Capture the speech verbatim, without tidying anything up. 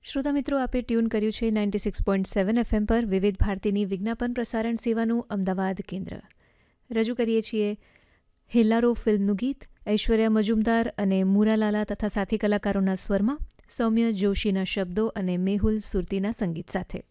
શ્રોતા મિત્રો, આપે ટ્યુન કર્યું છે ninety six point seven FM પર વિવિધ ભારતીની વિજ્ઞાપન પ્રસારણ સેવાનું અમદાવાદ કેન્દ્ર. રજૂ કરીએ છીએ હેલ્લારો ફિલ્મનું ગીત ઐશ્વર્યા મજુમદાર અને મુરાલાલા તથા સાથી કલાકારોના સ્વરમાં સૌમ્ય જોશીના શબ્દો અને મેહુલ સુરતીના સંગીત સાથે.